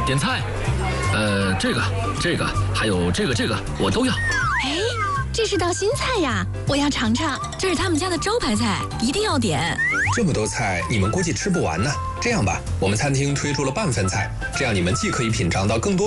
点菜。这个，还有这个，我都要。 哎，这是道新菜呀，我要尝尝。这是他们家的招牌菜，一定要点。 这么多菜，你们估计吃不完呢。这样吧，我们餐厅推出了半份菜，这样你们既可以品尝到更多